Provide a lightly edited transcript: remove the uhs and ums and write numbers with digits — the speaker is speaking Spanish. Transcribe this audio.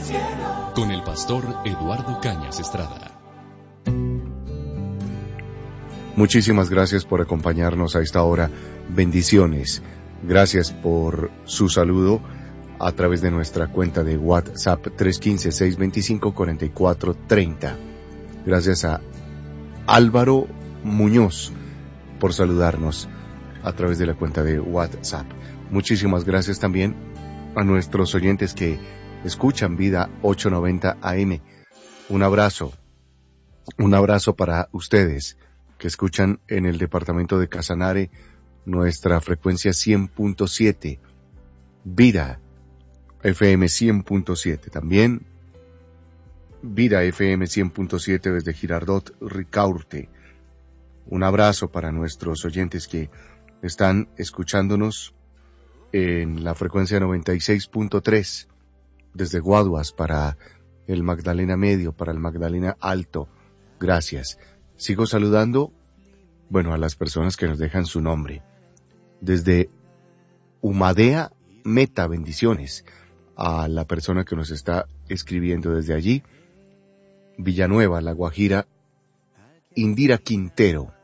Con el pastor Eduardo Cañas Estrada. Muchísimas gracias por acompañarnos a esta hora. Bendiciones. Gracias por su saludo a través de nuestra cuenta de WhatsApp 315-625-4430. Gracias a Álvaro Muñoz por saludarnos a través de la cuenta de WhatsApp. Muchísimas gracias también a nuestros oyentes que escuchan Vida 890 AM. Un abrazo para ustedes que escuchan en el departamento de Casanare nuestra frecuencia 100.7, Vida FM 100.7, también Vida FM 100.7 desde Girardot, Ricaurte. Un abrazo para nuestros oyentes que están escuchándonos en la frecuencia 96.3 desde Guaduas para el Magdalena Medio, para el Magdalena Alto. Gracias. Sigo saludando, a las personas que nos dejan su nombre. Desde Humadea Meta, bendiciones a la persona que nos está escribiendo desde allí. Villanueva, La Guajira, Indira Quintero.